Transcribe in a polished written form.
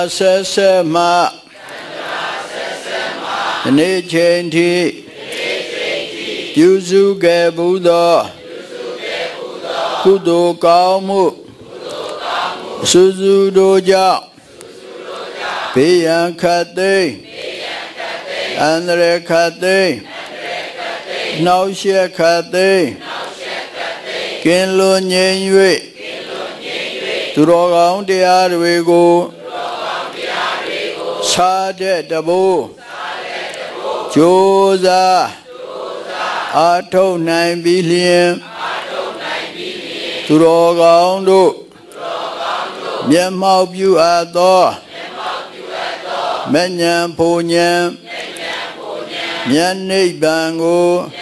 ဆက်ဆက်မှနေ့ချိန်ထိပြုစုခဲ့ဘူးသောကုသိုလ်ကောင်းမှုစုစုတို့ကြောင့်ဘေးရန်ခတ်သိမ်းအန္တရာယ်ခတ်သိမ်းနှောက်ယှက်ခတ်သိမ်းကင်းလွန်ငြိမ်၍သူတော်ကောင်းတရားတွေကိုစာတဲ့တဘိုးကြိုးစားအားထုတ်နိုင်ပြီးလျင်သူတော်ကောင်းတို့မျက်မှောက်ပြုအပ်သောမဉ္ဇဉ်ဘုံဉ္ဇဉ်မြတ်နိဗ္ဗာန်ကို